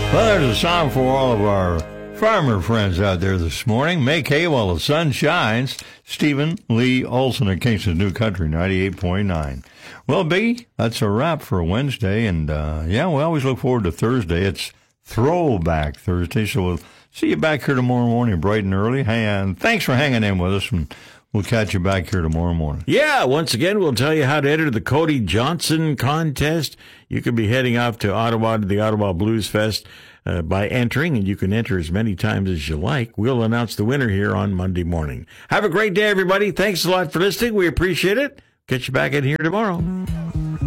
Well, there's a song for all of our farmer friends out there this morning. Make hay while the sun shines. Stephen Lee Olson at Kingston's New Country 98.9. Well, Biggie, that's a wrap for Wednesday. And, we always look forward to Thursday. It's Throwback Thursday. So we'll see you back here tomorrow morning bright and early. And thanks for hanging in with us. And we'll catch you back here tomorrow morning. Yeah, once again, we'll tell you how to enter the Cody Johnson contest. You can be heading off to Ottawa to the Ottawa Blues Fest by entering, and you can enter as many times as you like. We'll announce the winner here on Monday morning. Have a great day, everybody. Thanks a lot for listening. We appreciate it. Catch you back in here tomorrow.